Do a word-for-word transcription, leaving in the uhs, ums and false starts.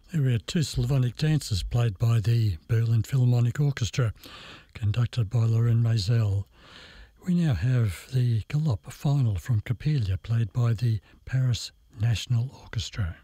There we had two Slavonic dances played by the Berlin Philharmonic Orchestra, conducted by Loren Maisel. We now have the Galop final from Coppelia, played by the Paris National Orchestra.